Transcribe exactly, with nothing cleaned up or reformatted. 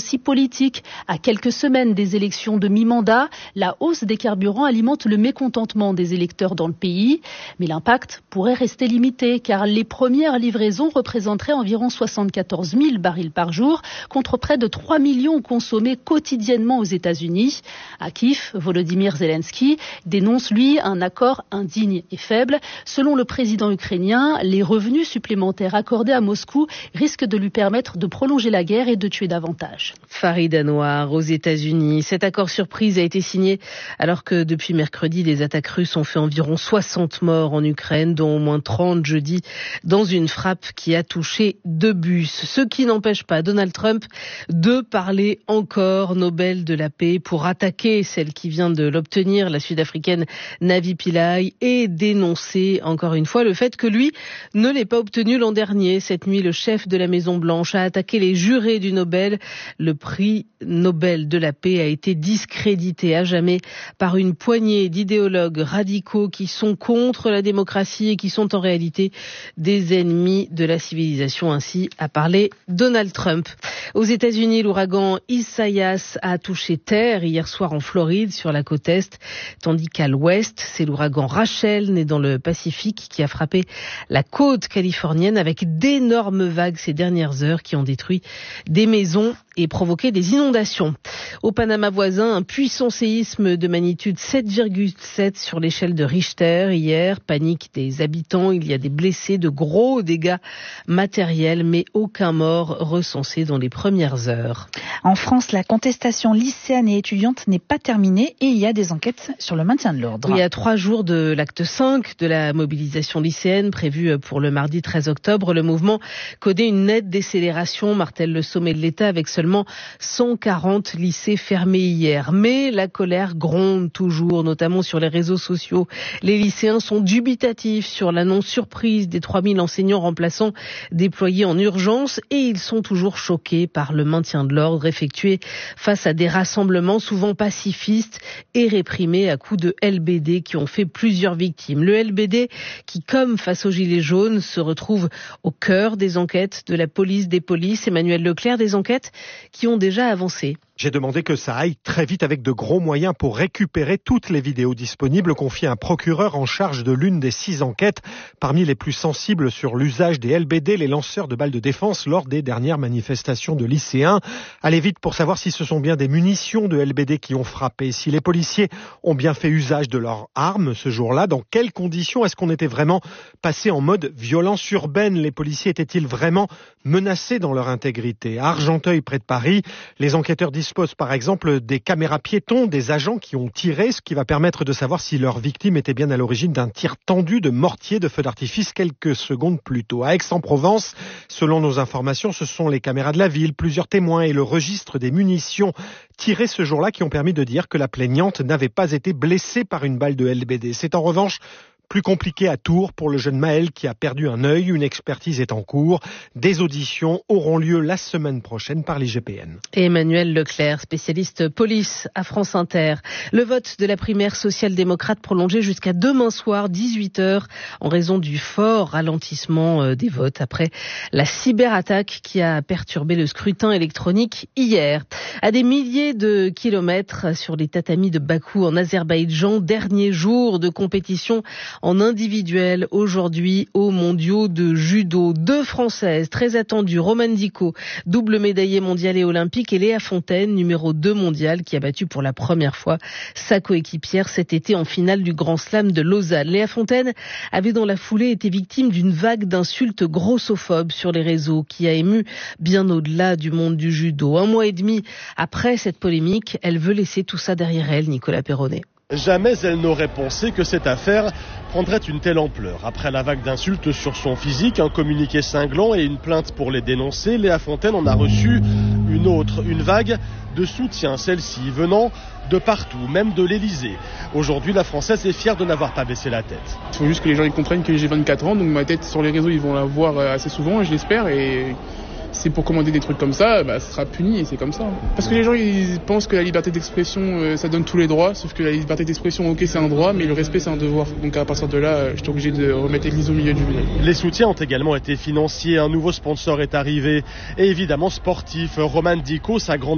aussi politique. À quelques semaines des élections de mi-mandat, la hausse des carburants alimente le mécontentement des électeurs dans le pays. Mais l'impact pourrait rester limité car les premières livraisons représenteraient environ soixante-quatorze mille barils par jour contre près de trois millions consommés quotidiennement aux États-Unis. À Kiev, Volodymyr Zelensky dénonce lui un accord indigne et faible. Selon le président ukrainien, les revenus supplémentaires accordés à Moscou risquent de lui permettre de prolonger la guerre et de tuer davantage. Farid Anwar aux États-Unis. Cet accord surprise a été signé alors que depuis mercredi, les attaques russes ont fait environ soixante morts en Ukraine, dont au moins trente jeudi, dans une frappe qui a touché deux bus. Ce qui n'empêche pas Donald Trump de parler encore Nobel de la paix pour attaquer celle qui vient de l'obtenir, la Sud-Africaine Navi Pillay, et dénoncer encore une fois le fait que lui ne l'ait pas obtenu l'an dernier. Cette nuit, le chef de la Maison-Blanche a attaqué les jurés du Nobel. Le prix Nobel de la paix a été discrédité à jamais par une poignée d'idéologues radicaux qui sont contre la démocratie et qui sont en réalité des ennemis de la civilisation. Ainsi a parlé Donald Trump. Aux États-Unis, l'ouragan Isaias a touché terre hier soir en Floride sur la côte est, tandis qu'à l'ouest, c'est l'ouragan Rachel, né dans le Pacifique, qui a frappé la côte californienne avec d'énormes vagues ces dernières heures qui ont détruit des maisons et provoqué des inondations. Au Panama voisin, un puissant séisme de magnitude sept virgule sept sur l'échelle de Richter hier. Panique des habitants, il y a des blessés, de gros dégâts matériels, mais aucun mort recensé dans les premières heures. En France, la contestation lycéenne et étudiante n'est pas terminée et il y a des enquêtes sur le maintien de l'ordre. Il y a trois jours de l'acte cinq de la mobilisation lycéenne prévue pour le mardi treize octobre. Le mouvement codait une nette décélération, martèle le sommet de l'État, avec seulement cent quarante lycées fermés hier. Mais la colère gronde toujours, notamment sur les réseaux sociaux. Les lycéens sont dubitatifs sur l'annonce surprise des trois mille enseignants remplaçants déployés en urgence et ils sont toujours choqués par le maintien de l'ordre effectué face à des rassemblements souvent pacifistes et réprimés à coups de L B D qui ont fait plusieurs victimes. Le L B D qui, comme face aux Gilets jaunes, se retrouve au cœur des enquêtes de la police des polices. Emmanuel Leclerc, des enquêtes qui ont déjà avancé. J'ai demandé que ça aille très vite avec de gros moyens pour récupérer toutes les vidéos disponibles, confiées à un procureur en charge de l'une des six enquêtes, parmi les plus sensibles sur l'usage des L B D, les lanceurs de balles de défense, lors des dernières manifestations de lycéens. Allez vite pour savoir si ce sont bien des munitions de L B D qui ont frappé, si les policiers ont bien fait usage de leurs armes ce jour-là, dans quelles conditions est-ce qu'on était vraiment passé en mode violence urbaine? Les policiers étaient-ils vraiment menacés dans leur intégrité? À Argenteuil, près de Paris, les enquêteurs disent dispose par exemple des caméras piétons, des agents qui ont tiré, ce qui va permettre de savoir si leur victime était bien à l'origine d'un tir tendu de mortier de feu d'artifice quelques secondes plus tôt. À Aix-en-Provence, selon nos informations, ce sont les caméras de la ville, plusieurs témoins et le registre des munitions tirées ce jour-là qui ont permis de dire que la plaignante n'avait pas été blessée par une balle de L B D. C'est en revanche plus compliqué à Tours pour le jeune Maël qui a perdu un œil. Une expertise est en cours. Des auditions auront lieu la semaine prochaine par l'I G P N. Et Emmanuel Leclerc, spécialiste police à France Inter. Le vote de la primaire social-démocrate prolongé jusqu'à demain soir, dix-huit heures, en raison du fort ralentissement des votes après la cyberattaque qui a perturbé le scrutin électronique hier. À des milliers de kilomètres sur les tatamis de Bakou en Azerbaïdjan, dernier jour de compétition en individuel aujourd'hui aux mondiaux de judo. Deux Françaises très attendues, Romane Dicot, double médaillée mondiale et olympique, et Léa Fontaine, numéro deux mondiale, qui a battu pour la première fois sa coéquipière cet été en finale du Grand Slam de Lausanne. Léa Fontaine avait dans la foulée été victime d'une vague d'insultes grossophobes sur les réseaux qui a ému bien au-delà du monde du judo. Un mois et demi après cette polémique, elle veut laisser tout ça derrière elle, Nicolas Perronnet. Jamais elle n'aurait pensé que cette affaire prendrait une telle ampleur. Après la vague d'insultes sur son physique, un communiqué cinglant et une plainte pour les dénoncer, Léa Fontaine en a reçu une autre, une vague de soutien, celle-ci venant de partout, même de l'Elysée. Aujourd'hui, la Française est fière de n'avoir pas baissé la tête. Il faut juste que les gens ils comprennent que j'ai vingt-quatre ans, donc ma tête sur les réseaux, ils vont la voir assez souvent, je l'espère, et c'est pour commander des trucs comme ça, bah, ça sera puni et c'est comme ça. Parce que les gens ils pensent que la liberté d'expression euh, ça donne tous les droits, sauf que la liberté d'expression, ok, c'est un droit, mais le respect c'est un devoir. Donc à partir de là, euh, je suis obligé de remettre l'église au milieu du village. Les soutiens ont également été financiers, un nouveau sponsor est arrivé et évidemment sportif. Romane Dicot, sa grande